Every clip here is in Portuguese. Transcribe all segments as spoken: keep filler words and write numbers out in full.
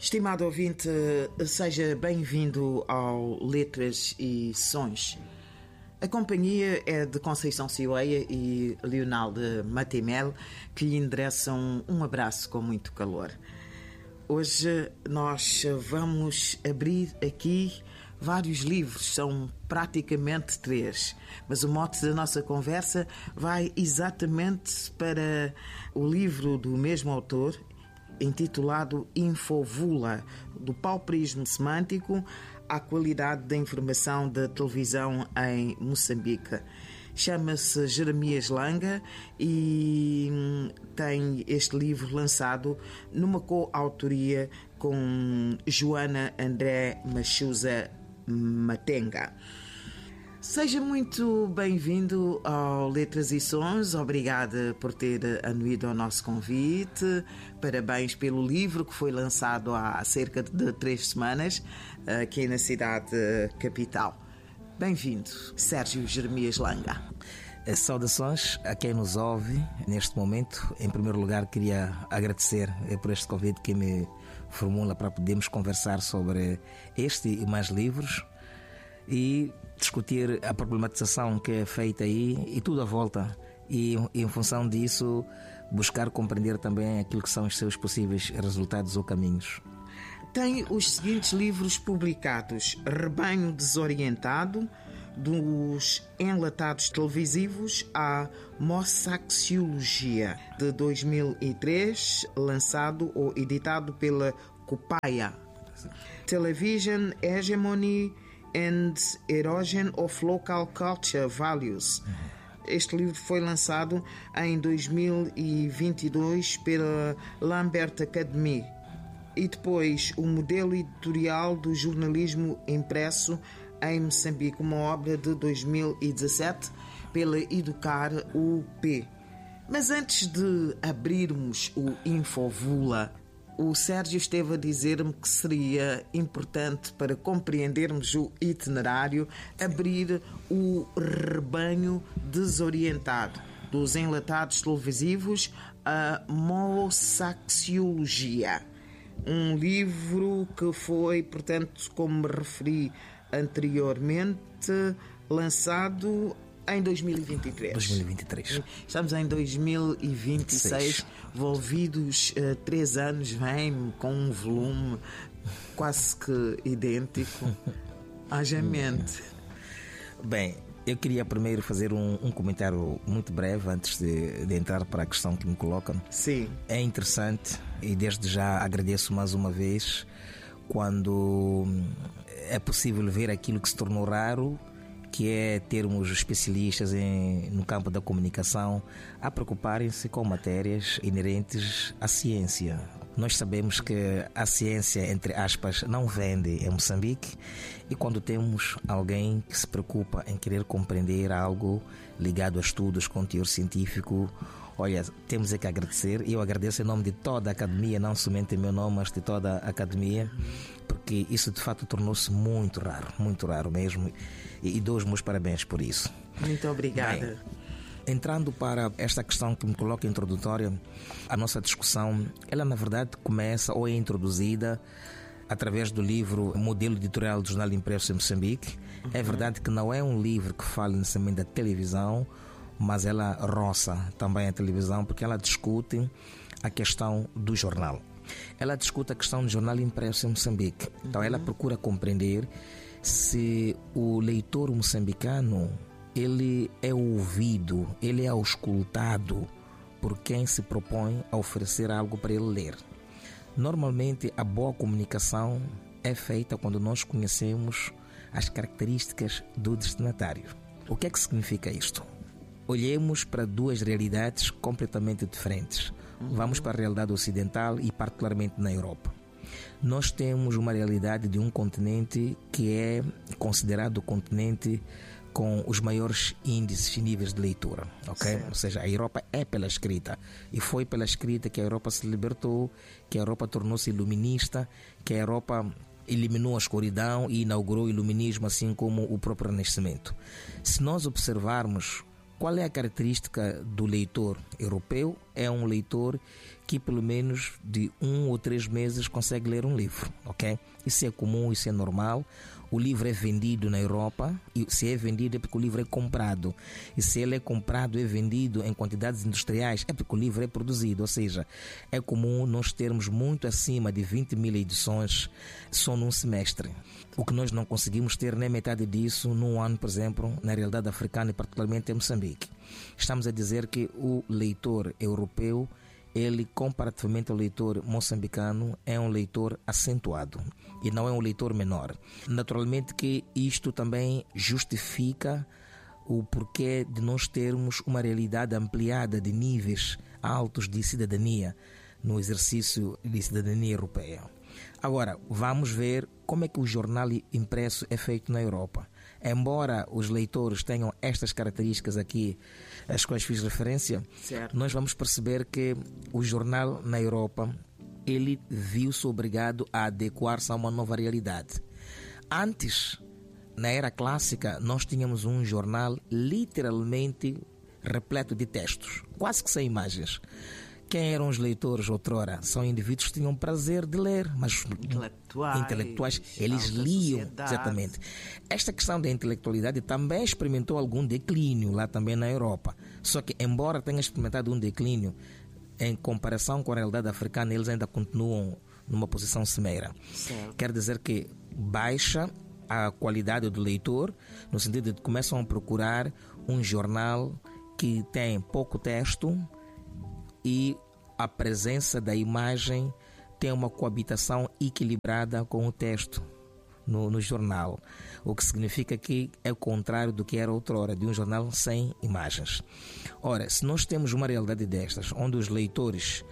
Estimado ouvinte, seja bem-vindo ao Letras e Sons. A companhia é de Conceição Cioeia e Leonaldo Matemel, que lhe endereçam um abraço com muito calor. Hoje nós vamos abrir aqui vários livros, são praticamente três, mas o mote da nossa conversa vai exatamente para o livro do mesmo autor, intitulado Infovula, do pauperismo semântico à qualidade da informação da televisão em Moçambique. Chama-se Jeremias Langa e tem este livro lançado numa coautoria com Joana André Machusa Matenga. Seja muito bem-vindo ao Letras e Sons. Obrigada por ter anuído ao nosso convite. Parabéns pelo livro que foi lançado há cerca de três semanas aqui na cidade capital. Bem-vindo, Sérgio Jeremias Langa. Saudações a quem nos ouve neste momento. Em primeiro lugar, queria agradecer por este convite que me formula para podermos conversar sobre este e mais livros e discutir a problematização que é feita aí e tudo à volta, e em função disso buscar compreender também aquilo que são os seus possíveis resultados ou caminhos. Tem os seguintes livros publicados: Rebanho Desorientado, dos enlatados televisivos à Mosaxiologia, de dois mil e três, lançado ou editado pela Copaia. Television Hegemony and Erosion of Local Culture Values. Este livro foi lançado em dois mil e vinte e dois pela Lambert Academy. E depois o modelo editorial do jornalismo impresso em Moçambique, uma obra de dois mil e dezassete pela Educar U P. Mas antes de abrirmos o Infovula, o Sérgio esteve a dizer-me que seria importante, para compreendermos o itinerário, abrir o Rebanho Desorientado, dos enlatados televisivos à Mosaxiologia. Um livro que foi, portanto, como me referi anteriormente, lançado em dois mil e vinte e três. dois mil e vinte e três. Estamos em dois mil e vinte e seis, envolvidos uh, três anos, vem com um volume quase que idêntico. Haja mente. Bem, eu queria primeiro fazer um, um comentário muito breve antes de, de entrar para a questão que me colocam. Sim. É interessante e desde já agradeço mais uma vez quando é possível ver aquilo que se tornou raro, que é termos especialistas em, no campo da comunicação a preocuparem-se com matérias inerentes à ciência. Nós sabemos que a ciência, entre aspas, não vende em Moçambique, e quando temos alguém que se preocupa em querer compreender algo ligado a estudos com teor científico, olha, temos é que agradecer. E eu agradeço em nome de toda a academia, não somente em meu nome, mas de toda a academia, porque isso de fato tornou-se muito raro, muito raro mesmo. E dou os meus parabéns por isso. Muito obrigada. Bem, entrando para esta questão que me coloca introdutória, a nossa discussão, ela na verdade começa ou é introduzida através do livro Modelo Editorial do Jornal Impresso em Moçambique. Uhum. É verdade que não é um livro que fala necessariamente da televisão, mas ela roça também a televisão, porque ela discute a questão do jornal. Ela discute a questão do jornal impresso em Moçambique. Então ela procura compreender se o leitor moçambicano ele é ouvido, ele é auscultado por quem se propõe a oferecer algo para ele ler. Normalmente a boa comunicação é feita quando nós conhecemos as características do destinatário. O que é que significa isto? Olhemos para duas realidades completamente diferentes. Vamos para a realidade ocidental e particularmente na Europa. Nós temos uma realidade de um continente que é considerado o continente com os maiores índices e níveis de leitura, ok? Ou seja, a Europa é pela escrita, e foi pela escrita que a Europa se libertou, que a Europa tornou-se iluminista, que a Europa eliminou a escuridão e inaugurou o iluminismo, assim como o próprio Renascimento. Se nós observarmos qual é a característica do leitor europeu, é um leitor que pelo menos de um ou três meses consegue ler um livro, ok? Isso é comum, isso é normal. O livro é vendido na Europa, e se é vendido é porque o livro é comprado. E se ele é comprado e é vendido em quantidades industriais, é porque o livro é produzido. Ou seja, é comum nós termos muito acima de vinte mil edições só num semestre. O que nós não conseguimos ter nem metade disso num ano, por exemplo, na realidade africana e particularmente em Moçambique. Estamos a dizer que o leitor europeu, ele comparativamente ao leitor moçambicano, é um leitor acentuado e não é um leitor menor. Naturalmente que isto também justifica o porquê de nós termos uma realidade ampliada de níveis altos de cidadania no exercício de cidadania europeia. Agora, vamos ver como é que o jornal impresso é feito na Europa. Embora os leitores tenham estas características aqui, às quais fiz referência, certo, nós vamos perceber que o jornal na Europa, ele viu-se obrigado a adequar-se a uma nova realidade. Antes, na era clássica, nós tínhamos um jornal literalmente repleto de textos, quase que sem imagens. Quem eram os leitores outrora? São indivíduos que tinham prazer de ler, mas intelectuais, intelectuais eles liam, sociedade. Exatamente. Esta questão da intelectualidade também experimentou algum declínio lá também na Europa. Só que, embora tenha experimentado um declínio, em comparação com a realidade africana, eles ainda continuam numa posição cimeira. Certo. Quer dizer que baixa a qualidade do leitor, no sentido de que começam a procurar um jornal que tem pouco texto e a presença da imagem tem uma coabitação equilibrada com o texto no, no jornal, o que significa que é o contrário do que era outrora, de um jornal sem imagens. Ora, se nós temos uma realidade destas, onde os leitores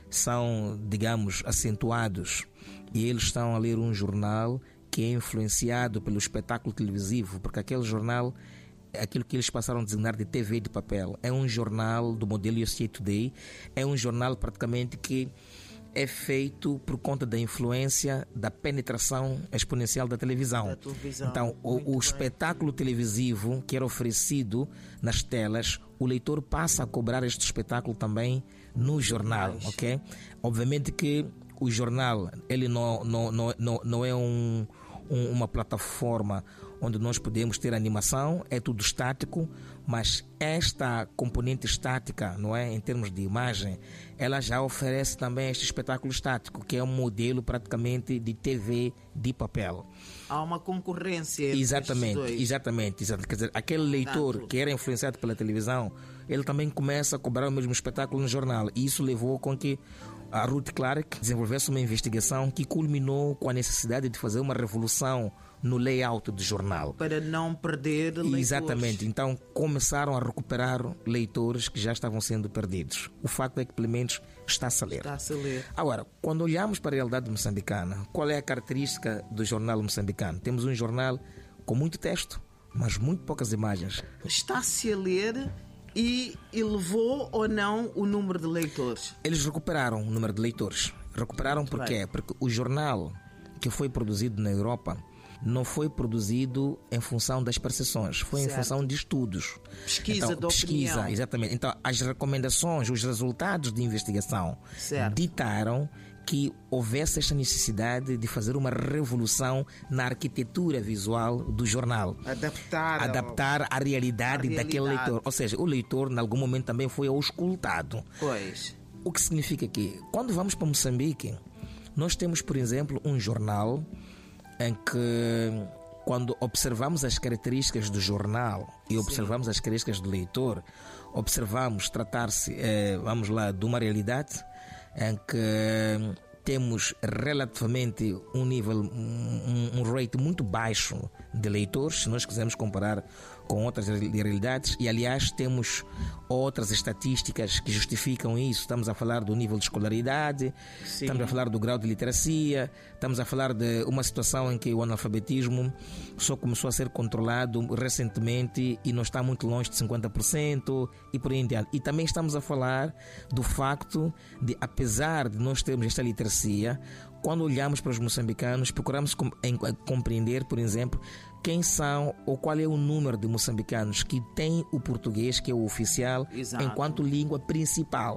são, digamos, acentuados e eles estão a ler um jornal que é influenciado pelo espetáculo televisivo, porque aquele jornal, aquilo que eles passaram a designar de T V de papel, é um jornal do modelo U S A Today, é um jornal praticamente que é feito por conta da influência da penetração exponencial da televisão. Da televisão. Então, o, o espetáculo televisivo que era oferecido nas telas, o leitor passa a cobrar este espetáculo também no jornal, ok? Obviamente que o jornal, ele não, não, não, não, não é um, um, uma plataforma onde nós podemos ter animação, é tudo estático, mas esta componente estática, não é, em termos de imagem, ela já oferece também este espetáculo estático, que é um modelo praticamente de T V de papel. Há uma concorrência entre exatamente, estes dois. Exatamente, exatamente. Quer dizer, aquele leitor Tanto. que era influenciado pela televisão, ele também começa a cobrar o mesmo espetáculo no jornal, e isso levou com que a Ruth Clark desenvolvesse uma investigação que culminou com a necessidade de fazer uma revolução no layout do jornal. Para não perder leitores. Exatamente. Então começaram a recuperar leitores que já estavam sendo perdidos. O facto é que pelo menos está-se a ler. Está-se a ler. Agora, quando olhamos para a realidade moçambicana, qual é a característica do jornal moçambicano? Temos um jornal com muito texto, mas muito poucas imagens. Está-se a ler e elevou ou não o número de leitores? Eles recuperaram o número de leitores. Recuperaram por quê? Porque o jornal que foi produzido na Europa não foi produzido em função das percepções, foi certo. Em função de estudos. Pesquisa então, de pesquisa, opinião. Exatamente. Então, as recomendações, os resultados de investigação certo. Ditaram que houvesse esta necessidade de fazer uma revolução na arquitetura visual do jornal. Adaptar, Adaptar ao... à realidade, realidade daquele leitor. Ou seja, o leitor, em algum momento, também foi auscultado. Pois. O que significa que, quando vamos para Moçambique, nós temos, por exemplo, um jornal em que, quando observamos as características do jornal e observamos Sim. as características do leitor, observamos tratar-se, eh, vamos lá, de uma realidade em que temos relativamente um nível, um, um rate muito baixo de leitores, se nós quisermos comparar com outras realidades, e aliás temos outras estatísticas que justificam isso. Estamos a falar do nível de escolaridade, Sim. estamos a falar do grau de literacia, estamos a falar de uma situação em que o analfabetismo só começou a ser controlado recentemente e não está muito longe de cinquenta por cento e por aí em diante. E também estamos a falar do facto de, apesar de nós termos esta literacia, quando olhamos para os moçambicanos, procuramos compreender, por exemplo, quem são ou qual é o número de moçambicanos que têm o português, que é o oficial, Exato. Enquanto língua principal.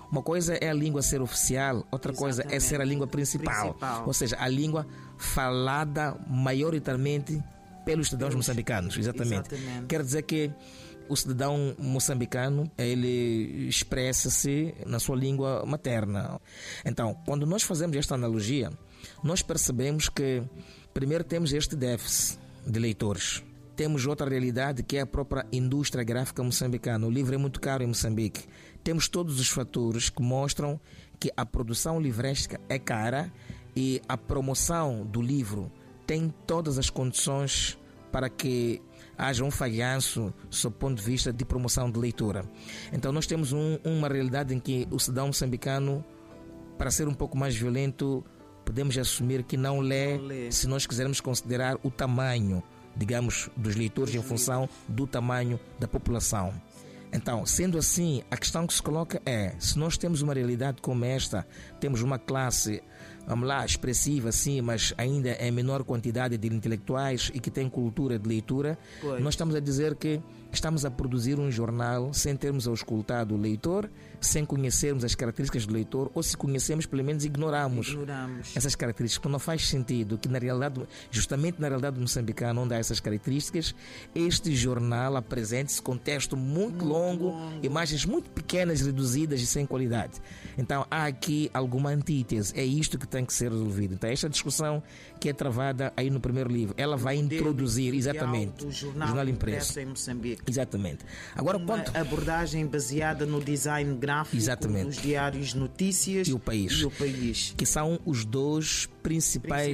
Uma coisa é a língua ser oficial, outra Exatamente. coisa é ser a língua principal. Principal. Ou seja, a língua falada maioritariamente pelos cidadãos Pelos... moçambicanos. Exatamente. Exatamente. Quer dizer que o cidadão moçambicano, ele expressa-se na sua língua materna. Então, quando nós fazemos esta analogia, nós percebemos que primeiro temos este déficit de leitores. Temos outra realidade que é a própria indústria gráfica moçambicana. O livro é muito caro em Moçambique. Temos todos os fatores que mostram que a produção livresca é cara e a promoção do livro tem todas as condições para que haja um falhanço sob o ponto de vista de promoção de leitura. Então nós temos um, uma realidade em que o cidadão moçambicano, para ser um pouco mais violento, podemos assumir que não lê, não lê. se nós quisermos considerar o tamanho, digamos, dos leitores em função do tamanho da população. Então, sendo assim, a questão que se coloca é, se nós temos uma realidade como esta, temos uma classe, vamos lá, expressiva sim, mas ainda em menor quantidade de intelectuais e que tem cultura de leitura, Pois. nós estamos a dizer que estamos a produzir um jornal sem termos auscultado o leitor, sem conhecermos as características do leitor, ou se conhecemos, pelo menos ignoramos, Ignoramos. essas características. Porque não faz sentido que na realidade, justamente na realidade moçambicana, onde há essas características, este jornal apresente-se com texto muito, Muito longo, longo. imagens muito pequenas, reduzidas e sem qualidade. Então há aqui alguma antítese, é isto que tem que ser resolvido. Então esta discussão que é travada aí no primeiro livro, ela vai introduzir exatamente do jornal, jornal impresso. impresso em Moçambique. Exatamente. Agora, Uma quanto abordagem baseada no design gráfico Exatamente. dos diários Notícias E o País. e o País. que são os dois principais,